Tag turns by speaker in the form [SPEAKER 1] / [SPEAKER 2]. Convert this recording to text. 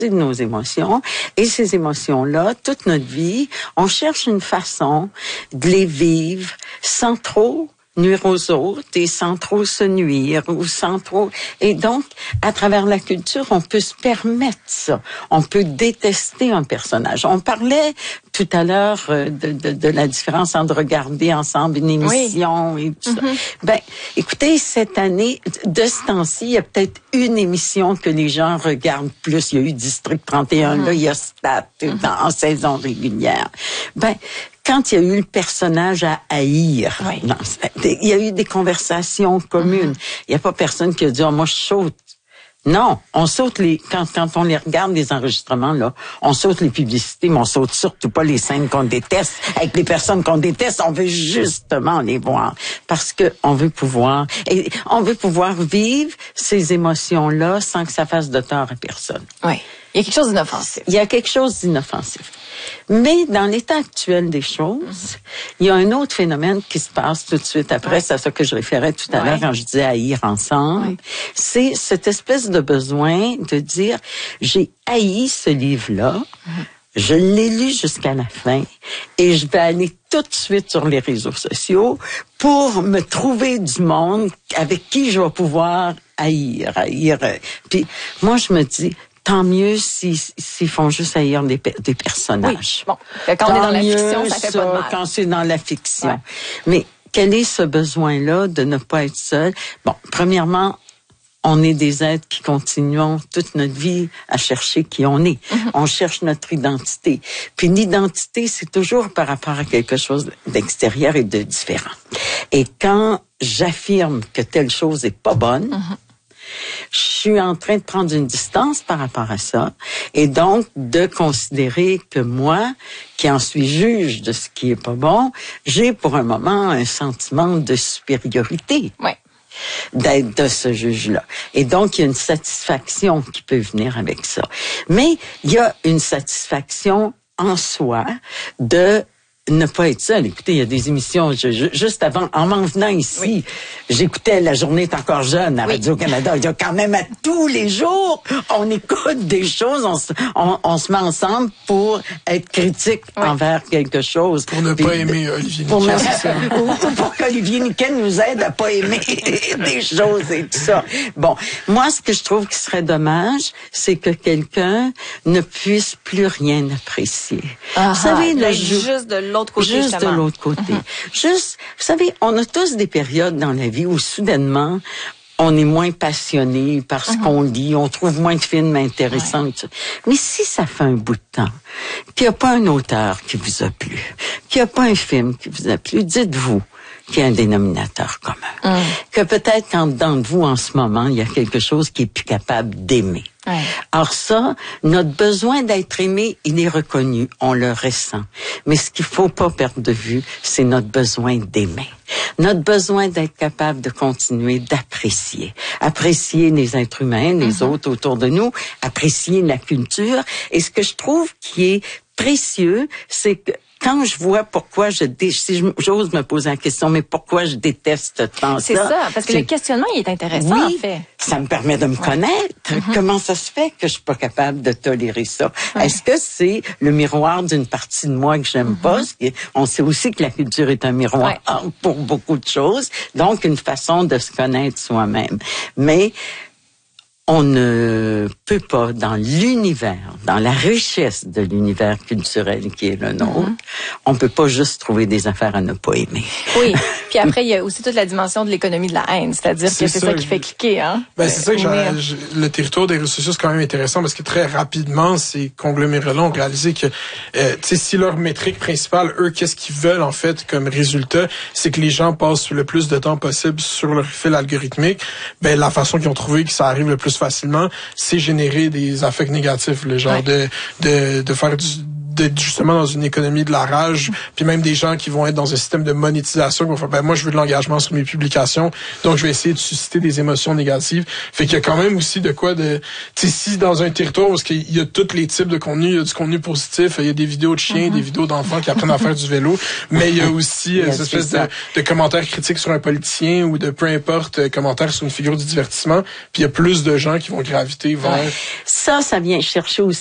[SPEAKER 1] de nos émotions. Et ces émotions-là, toute notre vie, on cherche une façon de les vivre sans trop nuire aux autres et sans trop se nuire ou sans trop... Et donc, à travers la culture, on peut se permettre ça. On peut détester un personnage. On parlait tout à l'heure de la différence entre regarder ensemble une émission et tout ça. Ben, écoutez, cette année, de ce temps-ci, il y a peut-être une émission que les gens regardent plus. Il y a eu District 31, là, il y a Stat en saison régulière. Ben, quand il y a eu le personnage à haïr, il y a eu des conversations communes. Il n'y a pas personne qui a dit « moi, je saute ». Non, on saute quand on les regarde, les enregistrements, là, on saute les publicités, mais on saute surtout pas les scènes qu'on déteste. Avec les personnes qu'on déteste, on veut justement les voir. Parce que on veut pouvoir vivre ces émotions-là sans que ça fasse de tort à personne.
[SPEAKER 2] Oui. Il y a quelque chose d'inoffensif.
[SPEAKER 1] Il y a quelque chose d'inoffensif. Mais dans l'état actuel des choses, il y a un autre phénomène qui se passe tout de suite après, c'est à ça que je référais tout à l'heure quand je disais haïr ensemble. C'est cette espèce de besoin de dire, j'ai haï ce livre-là, je l'ai lu jusqu'à la fin et je vais aller tout de suite sur les réseaux sociaux pour me trouver du monde avec qui je vais pouvoir haïr. Puis moi, je me dis, tant mieux s'ils font juste haïr des personnages.
[SPEAKER 2] Oui, bon. Quand on est dans la fiction, ça fait pas de mal.
[SPEAKER 1] Quand c'est dans la fiction. Mais quel est ce besoin-là de ne pas être seul? Bon, premièrement, on est des êtres qui continuons toute notre vie à chercher qui on est. On cherche notre identité. Puis l'identité, c'est toujours par rapport à quelque chose d'extérieur et de différent. Et quand j'affirme que telle chose est pas bonne, je suis en train de prendre une distance par rapport à ça et donc de considérer que moi, qui en suis juge de ce qui est pas bon, j'ai pour un moment un sentiment de supériorité.
[SPEAKER 2] Oui.
[SPEAKER 1] D'être de ce juge-là. Et donc, il y a une satisfaction qui peut venir avec ça. Mais il y a une satisfaction en soi de ne pas être seul. Écoutez, il y a des émissions, juste avant, en m'en venant ici, j'écoutais La Journée est encore jeune à Radio-Canada. Il y a quand même à tous les jours, on écoute des choses, on se met ensemble pour être critique envers quelque chose.
[SPEAKER 3] Pour ne pas aimer Olivier Niquet.
[SPEAKER 1] Ou pour qu'Olivier Niquet nous aide à pas aimer des choses et tout ça. Bon, moi, ce que je trouve qui serait dommage, c'est que quelqu'un ne puisse plus rien apprécier. Vous savez,
[SPEAKER 2] juste de l'autre côté.
[SPEAKER 1] Juste de l'autre côté. Juste, vous savez, on a tous des périodes dans la vie où soudainement, on est moins passionné par ce qu'on lit, on trouve moins de films intéressants. Mais si ça fait un bout de temps qu'il n'y a pas un auteur qui vous a plu, qu'il n'y a pas un film qui vous a plu, dites-vous qu'il y a un dénominateur commun. Que peut-être qu'en dedans de vous, en ce moment, il y a quelque chose qui est plus capable d'aimer. Alors ça, notre besoin d'être aimé, il est reconnu, on le ressent. Mais ce qu'il faut pas perdre de vue, c'est notre besoin d'aimer. Notre besoin d'être capable de continuer d'apprécier. Apprécier les êtres humains, les autres autour de nous, apprécier la culture. Et ce que je trouve qui est précieux, c'est que quand je vois pourquoi si j'ose me poser la question, mais pourquoi je déteste tant ça?
[SPEAKER 2] C'est ça, parce que le questionnement, il est intéressant, en fait.
[SPEAKER 1] Ça me permet de me connaître. Comment ça se fait que je suis pas capable de tolérer ça? Est-ce que c'est le miroir d'une partie de moi que j'aime pas? On sait aussi que la culture est un miroir pour beaucoup de choses. Donc, une façon de se connaître soi-même. Mais, on ne peut pas, dans l'univers, dans la richesse de l'univers culturel qui est le nôtre, on peut pas juste trouver des affaires à ne pas aimer.
[SPEAKER 2] Oui. Puis après, il y a aussi toute la dimension de l'économie de la haine. C'est-à-dire que c'est ça qui fait cliquer, hein.
[SPEAKER 3] Ben, c'est ça que le territoire des réseaux sociaux, c'est quand même intéressant parce que très rapidement, ces conglomérats-là ont réalisé que, tu sais, si leur métrique principale, eux, qu'est-ce qu'ils veulent, en fait, comme résultat, c'est que les gens passent le plus de temps possible sur leur fil algorithmique. Ben, la façon qu'ils ont trouvé que ça arrive le plus facilement, c'est générer des affects négatifs, le genre de faire d'être justement dans une économie de la rage, puis même des gens qui vont être dans un système de monétisation, qui vont faire, ben moi je veux de l'engagement sur mes publications, donc je vais essayer de susciter des émotions négatives. Fait qu'il y a quand même aussi de quoi de, tu sais, si dans un territoire où il y a tous les types de contenu, il y a du contenu positif, il y a des vidéos de chiens, des vidéos d'enfants qui apprennent à faire du vélo, mais il y a aussi cette espèce de commentaires critiques sur un politicien ou de peu importe commentaires sur une figure du divertissement, puis il y a plus de gens qui vont graviter vers...
[SPEAKER 1] Ça vient chercher aussi